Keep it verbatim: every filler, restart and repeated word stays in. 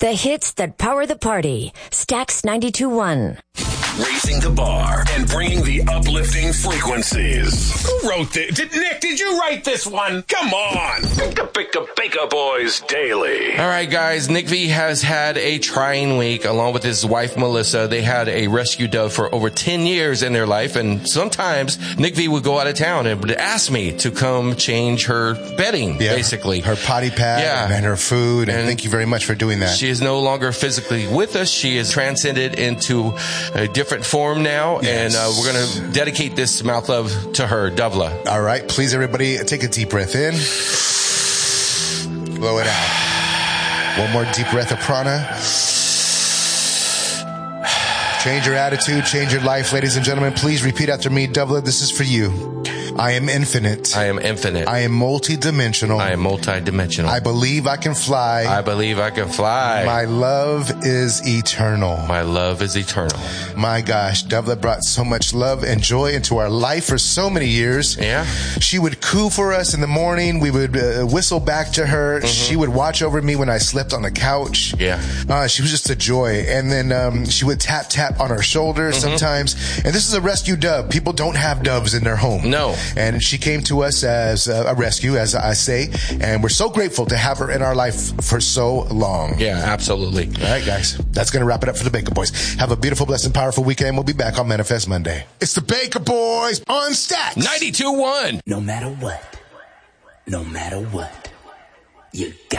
The hits that power the party. Stax ninety-two point one. Raising the bar and bringing the uplifting frequencies. Who wrote this? Did, Nick, did you write this one? Come on. The Bika Bika Boys Daily. All right, guys. Nick V has had a trying week along with his wife, Melissa. They had a rescue dove for over ten years in their life. And sometimes Nick V would go out of town and would ask me to come change her bedding, yeah, basically. Her potty pad yeah. and her food. And, and thank you very much for doing that. She is no longer physically with us. She is transcended into a different form now. Yes. And uh, we're going to dedicate this mouth love to her, Dovla. All right. Please, everybody, take a deep breath in. Blow it out. One more deep breath of prana. Change your attitude, change your life, ladies and gentlemen. Please repeat after me. Dovla, this is for you. I am infinite. I am infinite. I am multidimensional. I am multidimensional. I believe I can fly. I believe I can fly. My love is eternal. My love is eternal. My gosh, Dovla brought so much love and joy into our life for so many years. Yeah. She would coo for us in the morning. We would uh, whistle back to her. Mm-hmm. She would watch over me when I slept on the couch. Yeah. Uh, she was just a joy. And then um, she would tap, tap on our shoulder mm-hmm. sometimes. And this is a rescue dove. People don't have doves in their home. No. And she came to us as a rescue, as I say, and we're so grateful to have her in our life for so long. Yeah, absolutely. All right, guys, that's going to wrap it up for the Bika Boys. Have a beautiful, blessed, and powerful weekend. We'll be back on Manifest Monday. It's the Bika Boys on Stax ninety-two point one. No matter what, no matter what, you got